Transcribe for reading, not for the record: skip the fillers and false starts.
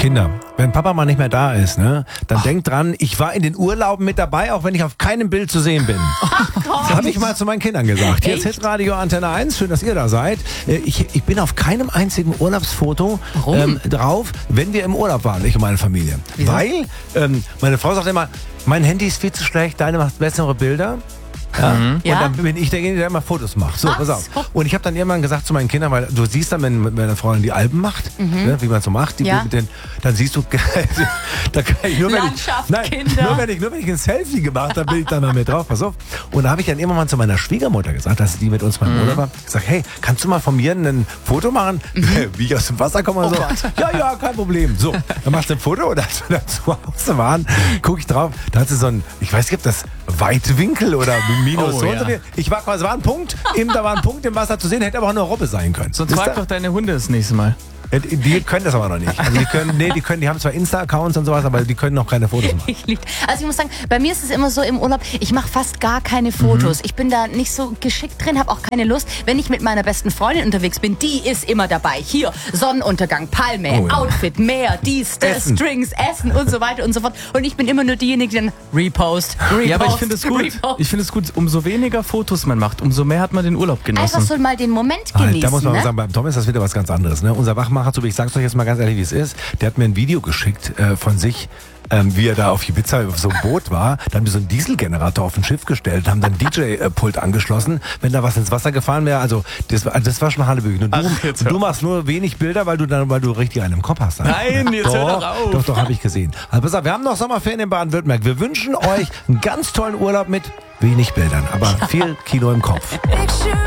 Kinder, wenn Papa mal nicht mehr da ist, ne, dann denkt dran, ich war in den Urlauben mit dabei, auch wenn ich auf keinem Bild zu sehen bin. Das habe ich mal zu meinen Kindern gesagt. Hier ist Hitradio Antenne 1, schön, dass ihr da seid. Ich bin auf keinem einzigen Urlaubsfoto drauf, wenn wir im Urlaub waren, ich und meine Familie. Wieso? Weil meine Frau sagt immer, mein Handy ist viel zu schlecht, deine macht bessere Bilder. Ja. Und dann bin ich derjenige, der immer Fotos macht. So, pass auf. Und ich habe dann irgendwann gesagt zu meinen Kindern, weil du siehst dann, wenn meine Freundin die Alben macht, ne, wie man so macht, dann siehst du, da kann ich nur, wenn ich ein Selfie gemacht habe, bin ich dann noch mit drauf, pass auf. Und da habe ich dann immer mal zu meiner Schwiegermutter gesagt, dass die mit uns beim Urlaub war, gesagt, hey, kannst du mal von mir ein Foto machen, wie ich aus dem Wasser komme und so? Ja, kein Problem. So, dann machst du ein Foto und als wir dann zu Hause waren, gucke ich drauf, da hat sie so ein, ich weiß nicht, ob das Weitwinkel oder Minus so. Ich war quasi, da war ein Punkt im Wasser zu sehen, hätte aber auch eine Robbe sein können. Sonst frag doch deine Hunde das nächste Mal. Die können das aber noch nicht. Also die haben zwar Insta-Accounts und sowas, aber die können noch keine Fotos machen. Also ich muss sagen, bei mir ist es immer so im Urlaub, ich mache fast gar keine Fotos. Ich bin da nicht so geschickt drin, habe auch keine Lust. Wenn ich mit meiner besten Freundin unterwegs bin, die ist immer dabei. Hier, Sonnenuntergang, Palme, Outfit, Meer, dies, das, Strings, Essen und so weiter und so fort. Und ich bin immer nur diejenige, die dann Repost. Ja, aber ich finde es gut. Ich finde es gut, umso weniger Fotos man macht, umso mehr hat man den Urlaub genossen. Einfach so mal den Moment genießen. Da muss man sagen, beim Tom ist das wieder was ganz anderes. Ne? Unser Wachmacher, ich sag's euch jetzt mal ganz ehrlich, wie es ist, der hat mir ein Video geschickt von sich, wie er da auf Ibiza auf so einem Boot war. Da haben die so einen Dieselgenerator auf ein Schiff gestellt, haben dann DJ-Pult angeschlossen. Wenn da was ins Wasser gefahren wäre, also das war schon Hallebüchen. Und du machst nur wenig Bilder, weil du richtig einen im Kopf hast. Nein, jetzt hör doch auf. Doch, habe ich gesehen. Also pass auf, wir haben noch Sommerferien in Baden-Württemberg. Wir wünschen euch einen ganz tollen Urlaub mit wenig Bildern, aber viel Kino im Kopf.